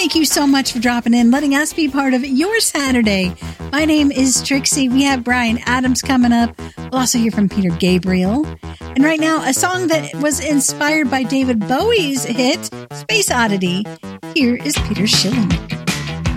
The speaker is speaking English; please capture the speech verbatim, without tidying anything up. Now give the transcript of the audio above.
Thank you so much for dropping in, letting us be part of your Saturday. My name is Trixie. We have Bryan Adams coming up. We'll also hear from Peter Gabriel. And right now, a song that was inspired by David Bowie's hit, Space Oddity. Here is Peter Schilling.